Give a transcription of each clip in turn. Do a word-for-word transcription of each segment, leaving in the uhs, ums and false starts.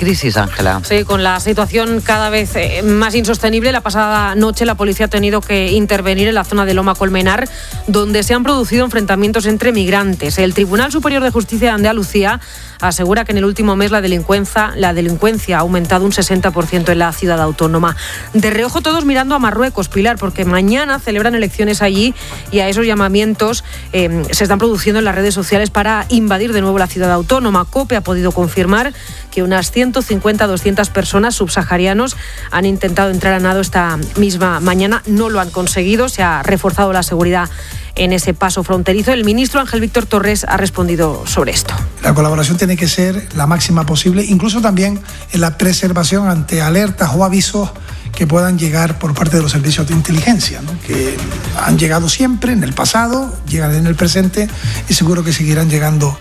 crisis, Ángela. Sí, con la situación cada vez más insostenible, la pasada noche la policía ha tenido que intervenir en la zona de Loma Colmenar, donde se han producido enfrentamientos entre migrantes. El Tribunal Superior de Justicia de Andalucía asegura que en el último mes la delincuencia, la delincuencia ha aumentado un sesenta por ciento en la ciudad autónoma. De reojo todos mirando a Marruecos, Pilar, porque mañana celebran elecciones allí y a esos llamamientos eh, se están produciendo en las redes sociales para invadir de nuevo la ciudad autónoma. COPE ha podido confirmar que unas ciento cincuenta a doscientas personas subsaharianos han intentado entrar a nado esta misma mañana. No lo han conseguido, se ha reforzado la seguridad en ese paso fronterizo. El ministro Ángel Víctor Torres ha respondido sobre esto. La colaboración tiene que ser la máxima posible, incluso también en la preservación ante alertas o avisos que puedan llegar por parte de los servicios de inteligencia, ¿no? Que han llegado siempre en el pasado, llegan en el presente y seguro que seguirán llegando.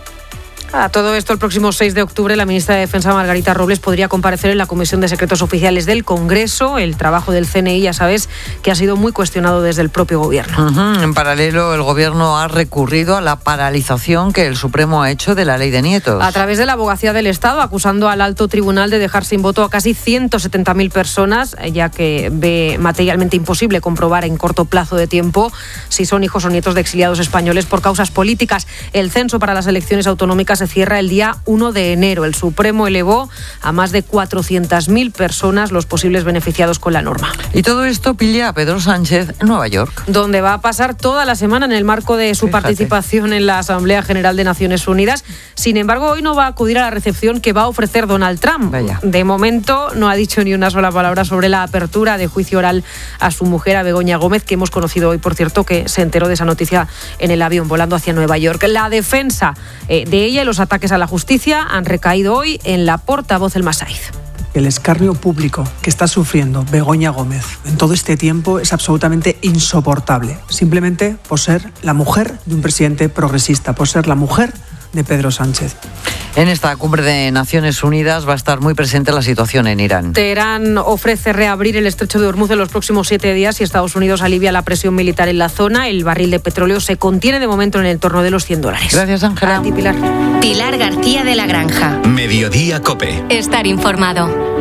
A todo esto, el próximo seis de octubre, la ministra de Defensa, Margarita Robles, podría comparecer en la Comisión de Secretos Oficiales del Congreso. El trabajo del C N I, ya sabes, que ha sido muy cuestionado desde el propio Gobierno. Uh-huh. En paralelo, el Gobierno ha recurrido a la paralización que el Supremo ha hecho de la ley de nietos. A través de la Abogacía del Estado, acusando al alto tribunal de dejar sin voto a casi ciento setenta mil personas, ya que ve materialmente imposible comprobar en corto plazo de tiempo si son hijos o nietos de exiliados españoles por causas políticas. El censo para las elecciones autonómicas se cierra el día uno de enero. El Supremo elevó a más de cuatrocientas mil personas los posibles beneficiados con la norma. Y todo esto pilla a Pedro Sánchez en Nueva York, donde va a pasar toda la semana en el marco de su Fíjate. participación en la Asamblea General de Naciones Unidas. Sin embargo, hoy no va a acudir a la recepción que va a ofrecer Donald Trump. Vaya. De momento no ha dicho ni una sola palabra sobre la apertura de juicio oral a su mujer, a Begoña Gómez, que hemos conocido hoy, por cierto, que se enteró de esa noticia en el avión volando hacia Nueva York. La defensa eh, de ella y los ataques a la justicia han recaído hoy en la portavoz El Masaiz. El escarnio público que está sufriendo Begoña Gómez en todo este tiempo es absolutamente insoportable, simplemente por ser la mujer de un presidente progresista, por ser la mujer de Pedro Sánchez. En esta cumbre de Naciones Unidas va a estar muy presente la situación en Irán. Teherán ofrece reabrir el estrecho de Hormuz en los próximos siete días y Estados Unidos alivia la presión militar en la zona. El barril de petróleo se contiene de momento en el entorno de los cien dólares. Gracias, Ángela. A ti, Pilar. Pilar García de la Granja. Mediodía COPE. Estar informado.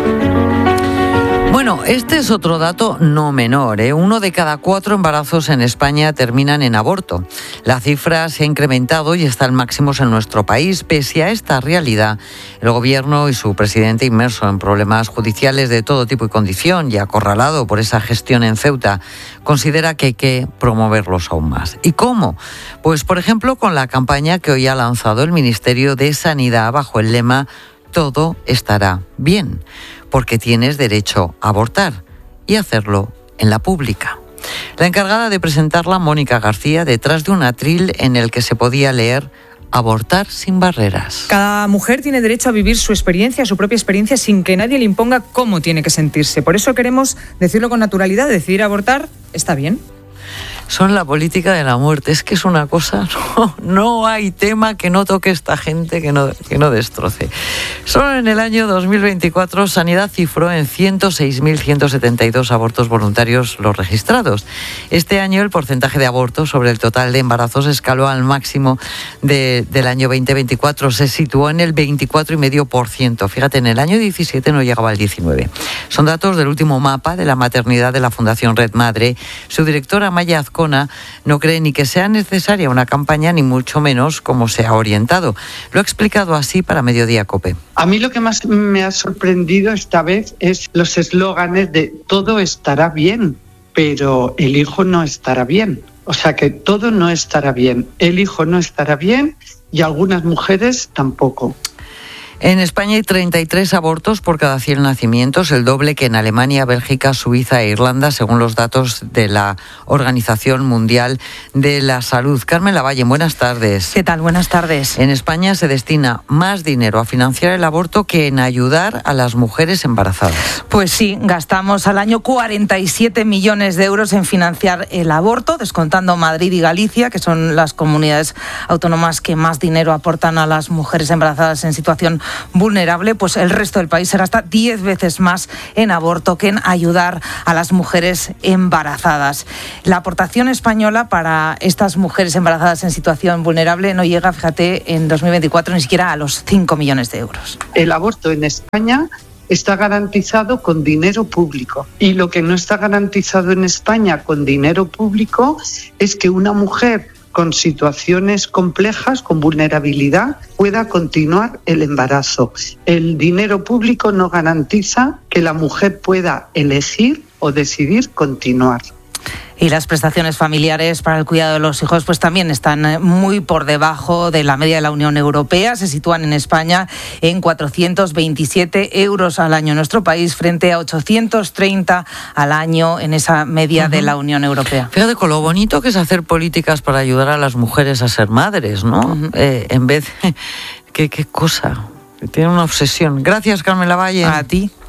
Bueno, este es otro dato no menor, ¿eh? Uno de cada cuatro embarazos en España terminan en aborto. La cifra se ha incrementado y está en máximos en nuestro país. Pese a esta realidad, el Gobierno y su presidente, inmerso en problemas judiciales de todo tipo y condición y acorralado por esa gestión en Ceuta, considera que hay que promoverlos aún más. ¿Y cómo? Pues, por ejemplo, con la campaña que hoy ha lanzado el Ministerio de Sanidad bajo el lema «Todo estará bien», porque tienes derecho a abortar y hacerlo en la pública. La encargada de presentarla, Mónica García, detrás de un atril en el que se podía leer «Abortar sin barreras». Cada mujer tiene derecho a vivir su experiencia, su propia experiencia, sin que nadie le imponga cómo tiene que sentirse. Por eso queremos decirlo con naturalidad, decidir abortar está bien. Son la política de la muerte. Es que es una cosa, no, no hay tema que no toque esta gente, que no, que no destroce. Solo en el año dos mil veinticuatro, Sanidad cifró en ciento seis mil ciento setenta y dos abortos voluntarios los registrados. Este año el porcentaje de abortos sobre el total de embarazos escaló al máximo de, del año veinte veinticuatro. Se situó en el veinticuatro coma cinco por ciento. Fíjate, en el año diecisiete no llegaba al diecinueve. Son datos del último mapa de la maternidad de la Fundación Red Madre. Su directora, Maya Azcona, no cree ni que sea necesaria una campaña, ni mucho menos cómo se ha orientado. Lo ha explicado así para Mediodía COPE. A mí lo que más me ha sorprendido esta vez es los eslóganes de todo estará bien, pero el hijo no estará bien. O sea que todo no estará bien. El hijo no estará bien y algunas mujeres tampoco. En España hay treinta y tres abortos por cada cien nacimientos, el doble que en Alemania, Bélgica, Suiza e Irlanda, según los datos de la Organización Mundial de la Salud. Carmen Lavalle, buenas tardes. ¿Qué tal? Buenas tardes. En España se destina más dinero a financiar el aborto que en ayudar a las mujeres embarazadas. Pues sí, gastamos al año cuarenta y siete millones de euros en financiar el aborto, descontando Madrid y Galicia, que son las comunidades autónomas que más dinero aportan a las mujeres embarazadas en situación vulnerable, pues el resto del país se gasta diez veces más en aborto que en ayudar a las mujeres embarazadas. La aportación española para estas mujeres embarazadas en situación vulnerable no llega, fíjate, en dos mil veinticuatro ni siquiera a los cinco millones de euros. El aborto en España está garantizado con dinero público. Y lo que no está garantizado en España con dinero público es que una mujer con situaciones complejas, con vulnerabilidad, pueda continuar el embarazo. El dinero público no garantiza que la mujer pueda elegir o decidir continuar. Y las prestaciones familiares para el cuidado de los hijos pues también están muy por debajo de la media de la Unión Europea. Se sitúan en España en cuatrocientos veintisiete euros al año en nuestro país, frente a ochocientos treinta al año en esa media uh-huh. de la Unión Europea. Fíjate con lo bonito que es hacer políticas para ayudar a las mujeres a ser madres, ¿no? Uh-huh. Eh, en vez de... ¿Qué, qué cosa? Tiene una obsesión. Gracias, Carmen Lavalle. A ti.